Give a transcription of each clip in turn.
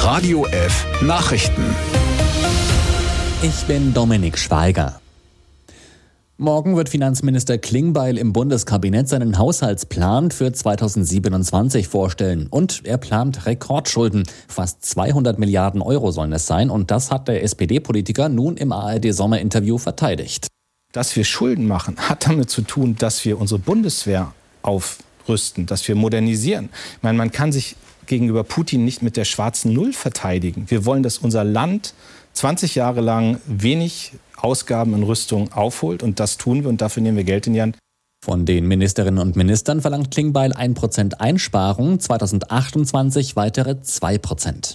Radio F Nachrichten. Ich bin Dominik Schweiger. Morgen wird Finanzminister Klingbeil im Bundeskabinett seinen Haushaltsplan für 2027 vorstellen. Und er plant Rekordschulden. Fast 200 Milliarden Euro sollen es sein. Und das hat der SPD-Politiker nun im ARD-Sommerinterview verteidigt. Dass wir Schulden machen, hat damit zu tun, dass wir unsere Bundeswehr aufrüsten, dass wir modernisieren. Ich meine, man kann sich gegenüber Putin nicht mit der schwarzen Null verteidigen. Wir wollen, dass unser Land 20 Jahre lang wenig Ausgaben in Rüstung aufholt. Und das tun wir und dafür nehmen wir Geld in die Hand. Von den Ministerinnen und Ministern verlangt Klingbeil 1% Einsparung, 2028 weitere 2%.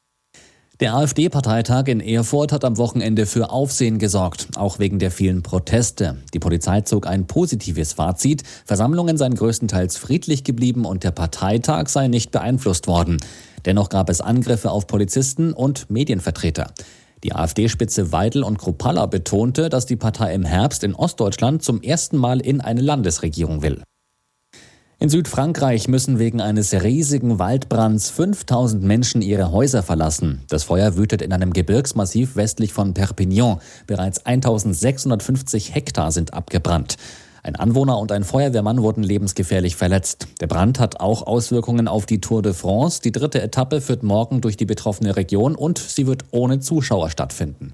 Der AfD-Parteitag in Erfurt hat am Wochenende für Aufsehen gesorgt, auch wegen der vielen Proteste. Die Polizei zog ein positives Fazit. Versammlungen seien größtenteils friedlich geblieben und der Parteitag sei nicht beeinflusst worden. Dennoch gab es Angriffe auf Polizisten und Medienvertreter. Die AfD-Spitze Weidel und Kruppalla betonte, dass die Partei im Herbst in Ostdeutschland zum ersten Mal in eine Landesregierung will. In Südfrankreich müssen wegen eines riesigen Waldbrands 5000 Menschen ihre Häuser verlassen. Das Feuer wütet in einem Gebirgsmassiv westlich von Perpignan. Bereits 1650 Hektar sind abgebrannt. Ein Anwohner und ein Feuerwehrmann wurden lebensgefährlich verletzt. Der Brand hat auch Auswirkungen auf die Tour de France. Die 3. Etappe führt morgen durch die betroffene Region und sie wird ohne Zuschauer stattfinden.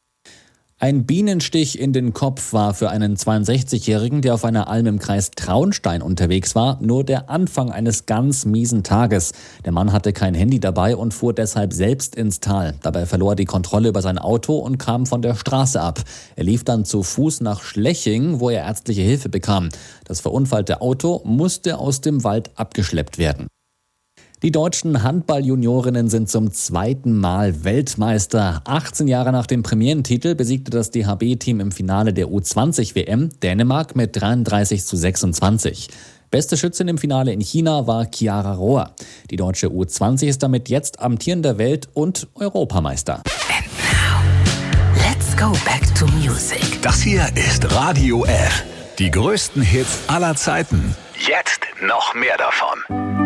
Ein Bienenstich in den Kopf war für einen 62-Jährigen, der auf einer Alm im Kreis Traunstein unterwegs war, nur der Anfang eines ganz miesen Tages. Der Mann hatte kein Handy dabei und fuhr deshalb selbst ins Tal. Dabei verlor er die Kontrolle über sein Auto und kam von der Straße ab. Er lief dann zu Fuß nach Schleching, wo er ärztliche Hilfe bekam. Das verunfallte Auto musste aus dem Wald abgeschleppt werden. Die deutschen Handball-Juniorinnen sind zum 2. Mal Weltmeister. 18 Jahre nach dem Premierentitel besiegte das DHB-Team im Finale der U20-WM Dänemark mit 33:26. Beste Schützin im Finale in China war Chiara Rohr. Die deutsche U20 ist damit jetzt amtierender Welt- und Europameister. And now, let's go back to music. Das hier ist Radio F. Die größten Hits aller Zeiten. Jetzt noch mehr davon.